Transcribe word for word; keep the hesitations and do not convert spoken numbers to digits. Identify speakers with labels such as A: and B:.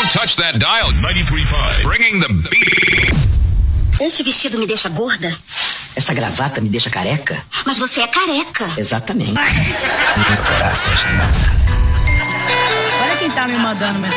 A: Don't touch that dial. ninety-three point five. Bringing the beat.
B: Esse vestido me deixa gorda?
C: Essa gravata me deixa careca?
B: Mas você é careca.
C: Exatamente.
D: Olha quem tá me mandando mensagem.